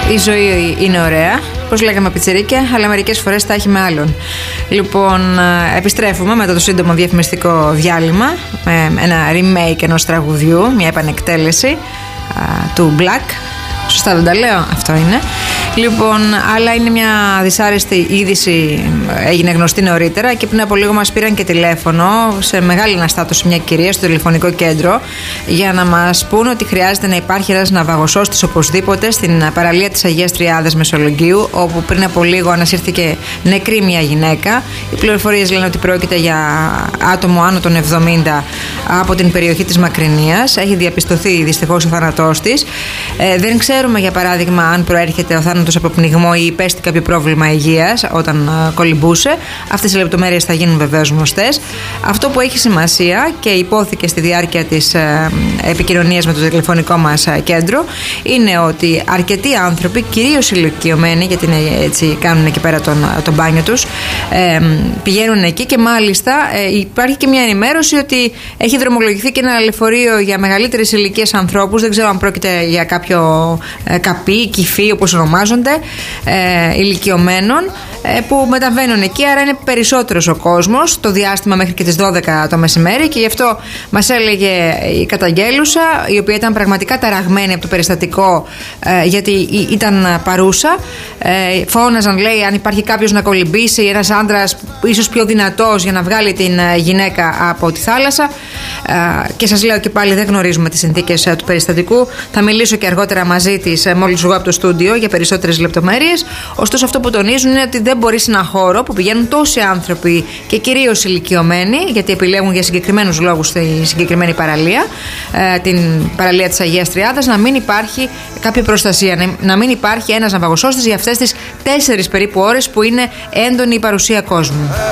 Η ζωή είναι ωραία, πώς λέγαμε πιτσιρίκια, αλλά μερικές φορές τα έχει με άλλον. Λοιπόν, επιστρέφουμε μετά το σύντομο διαφημιστικό διάλειμμα με ένα remake ενός τραγουδιού, μια επανεκτέλεση του Black. Σωστά δεν τα λέω? Αυτό είναι. Λοιπόν, αλλά είναι μια δυσάρεστη είδηση, έγινε γνωστή νωρίτερα και πριν από λίγο μας πήραν και τηλέφωνο σε μεγάλη αναστάτωση μια κυρία στο τηλεφωνικό κέντρο για να μας πούν ότι χρειάζεται να υπάρχει ένας ναυαγοσώστης οπωσδήποτε στην παραλία της Αγίας Τριάδας Μεσολογγίου, όπου πριν από λίγο ανασύρθηκε νεκρή μια γυναίκα. Οι πληροφορίες λένε ότι πρόκειται για άτομο άνω των 70 από την περιοχή της Μακρινίας. Έχει διαπιστωθεί δυστυχώς ο θάνατός της. Δεν ξέρουμε για παράδειγμα αν προέρχεται ο θάνατος από πνιγμό ή υπέστη κάποιο πρόβλημα υγείας όταν κολυμπούσε. Αυτές οι λεπτομέρειες θα γίνουν βεβαίως γνωστές. Αυτό που έχει σημασία και υπόθηκε στη διάρκεια της επικοινωνίας με το τηλεφωνικό μας κέντρο είναι ότι αρκετοί άνθρωποι, κυρίως ηλικιωμένοι, γιατί έτσι κάνουν εκεί πέρα το μπάνιο τους, πηγαίνουν εκεί και μάλιστα υπάρχει και μια ενημέρωση ότι έχει δρομολογηθεί και ένα λεωφορείο για μεγαλύτερες ηλικίες ανθρώπους. Δεν ξέρω αν πρόκειται για κάποιο καπί, κυφί όπως ονομάζονται, ηλικιωμένων που μεταβαίνουν εκεί, άρα είναι περισσότερος ο κόσμος το διάστημα μέχρι και τις 12 το μεσημέρι και γι' αυτό μας έλεγε η καταγγέλουσα, η οποία ήταν πραγματικά ταραγμένη από το περιστατικό γιατί ήταν παρούσα. Φώναζαν, λέει, αν υπάρχει κάποιος να κολυμπήσει, ένας άντρας ίσως πιο δυνατός για να βγάλει την γυναίκα από τη θάλασσα, και σας λέω και πάλι δεν γνωρίζουμε τις συνθήκες του περιστατικού. Θα μιλήσω και αργότερα μαζί της μόλις βγω από το στούντιο για περισσότερες λεπτομέρειες. Ωστόσο αυτό που τονίζουν είναι ότι δεν μπορεί σε ένα χώρο που πηγαίνουν τόσοι άνθρωποι και κυρίως ηλικιωμένοι, γιατί επιλέγουν για συγκεκριμένους λόγους τη συγκεκριμένη παραλία, την παραλία της Αγίας Τριάδας, να μην υπάρχει κάποια προστασία, να μην υπάρχει ένας ναυαγοσώστης για αυτές τις 4 περίπου ώρες που είναι έντονη η παρουσία κόσμου.